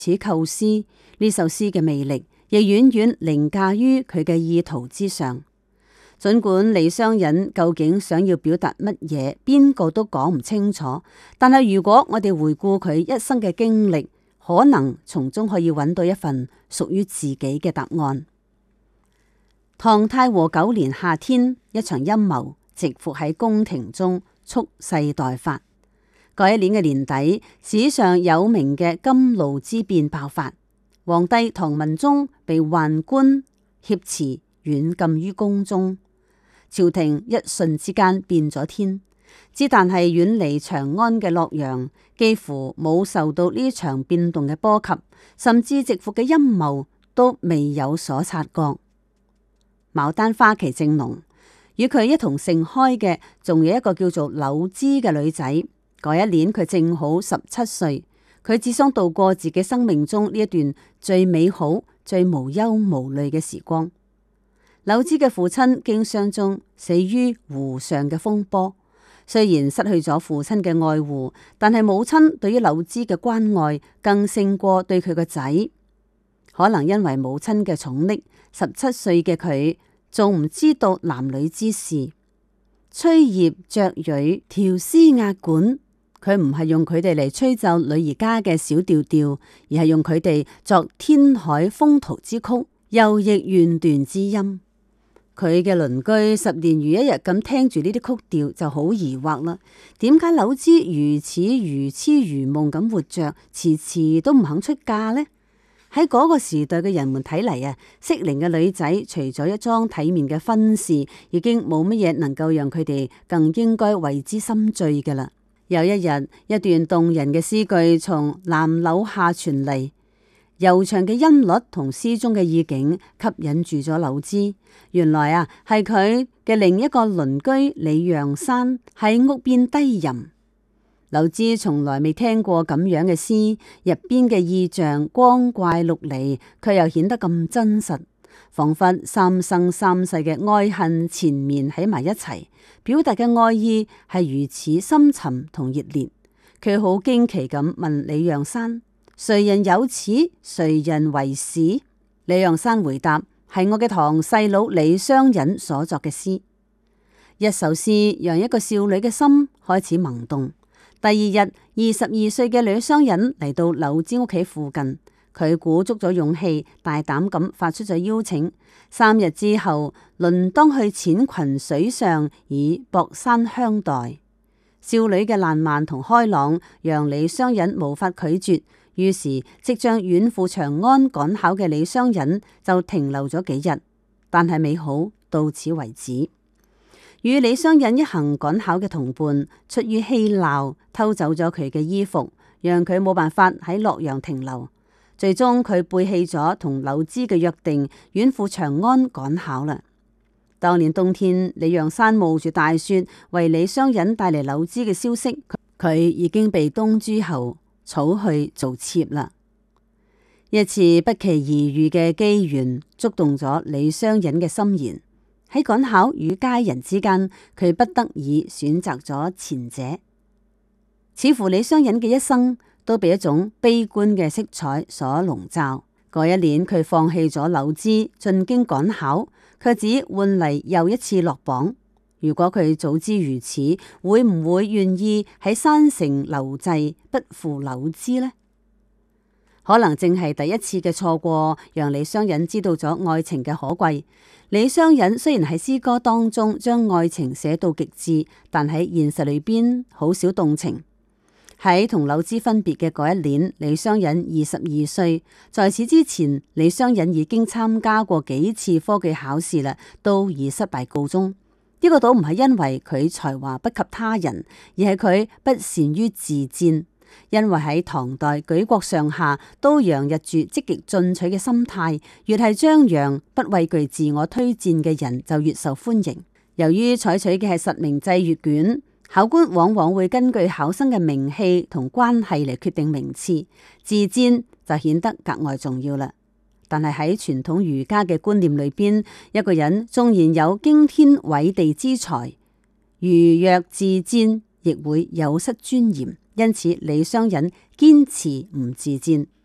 此構思，呢首詩嘅魅力亦遠遠凌駕於佢嘅意圖之上。儘管李商隱究竟想要表達乜嘢，邊個都講唔清楚。但係如果我哋回顧佢一生嘅經歷，可能從中可以揾到一份屬於自己嘅答案。唐太和9年夏天，一場陰謀直伏喺宮廷中蓄勢待發。嗰一年嘅年底，史上有名嘅甘露之變爆發，皇帝唐文宗被宦官挾持軟禁於宮中。朝廷一瞬之間變咗天，之但係遠離長安嘅洛陽幾乎冇受到呢場變動嘅波及，甚至直伏嘅陰謀都未有所察覺。牡丹花期正濃，與佢一同盛開嘅仲有一個叫做柳枝嘅女仔。嗰一年佢正好17歲，佢只想度過自己生命中呢一段最美好、最無憂無慮嘅時光。柳枝嘅父親經商中死於湖上嘅風波，雖然失去咗父親嘅愛護，但係母親對於柳枝嘅關愛更勝過對佢個仔。可能因為母親嘅寵溺，17歲嘅佢仲唔知道男女之事。吹葉雀蕊調絲壓管，佢唔係用佢哋嚟吹奏女兒家嘅小調調，而係用佢哋作天海風濤之曲，又譯弦斷之音。佢嘅鄰居10年如一日咁聽住呢啲曲調，就好疑惑啦。點解柳枝如此如痴如夢咁活着，遲遲都唔肯出嫁呢？喺嗰個時代嘅人們睇嚟啊，適齡嘅女仔除咗一樁體面嘅婚事，已經冇乜嘢能夠讓佢哋更應該為之心醉嘅啦。有一日，一段動人嘅詩句從南柳下傳嚟。悠長嘅音律同詩中嘅意境吸引住咗柳枝。原來啊，係佢嘅另一個鄰居李陽山喺屋邊低吟。柳枝從來未聽過咁樣嘅詩，入邊嘅意象光怪陸離，卻又顯得咁真實，仿佛三生三世嘅愛恨纏綿喺埋一齊，表達嘅愛意係如此深沉同熱烈。佢好驚奇咁問李陽山：誰人有此？誰人為是？李陽山回答：係我嘅堂細佬李商隱所作嘅詩。一首詩讓一個少女嘅心開始萌動。第二日，22歲嘅李商隱嚟到柳枝屋企附近，佢鼓足咗勇氣，大膽咁發出咗邀請。3日之後，輪當去淺裙水上，以薄衫相待。少女嘅爛漫同開朗，讓李商隱無法拒絕。於是，即將遠赴長安趕考嘅李商隱就停留咗幾日，但係美好到此為止。與李商隱一行趕考嘅同伴，出於嬉鬧，偷走咗佢嘅衣服，讓佢冇辦法喺洛陽停留。最終佢背棄咗同柳枝嘅約定，遠赴長安趕考啦。當年冬天，李陽山冒住大雪為李商隱帶嚟柳枝嘅消息，佢已經被冬諸侯草去做妾啦。一次不期而遇嘅機緣，觸動咗李商隱嘅心弦。喺趕考與佳人之間，佢不得已選擇咗前者。似乎李商隱嘅一生都被一種悲觀嘅色彩所籠罩。嗰一年，佢放棄咗柳枝進京趕考，卻只換嚟又一次落榜。如果佢早知如此，會唔會願意喺山城留滯，不負柳枝呢？可能正係第一次嘅錯過，讓李商隱知道咗愛情嘅可貴。李商隱雖然喺詩歌當中將愛情寫到極致，但喺現實裏邊好少動情。喺同柳枝分別嘅嗰一年，李商隱22歲。在此之前，李商隱已經參加過幾次科舉考試啦，都以失敗告終。呢個倒唔係因為佢才華不及他人，而係佢不善於自薦。因為喺唐代，舉國上下都洋溢住積極進取嘅心態，越係張揚不畏懼自我推薦嘅人就越受歡迎。由於採取嘅係實名制閱卷，考官往往會根據考生嘅名氣同關係嚟決定名次，自薦就顯得格外重要啦。但係喺傳統儒家嘅觀念裏邊，一個人縱然有驚天偉地之才，如若自薦，亦會有失尊嚴。因此，李商隱堅持唔自薦。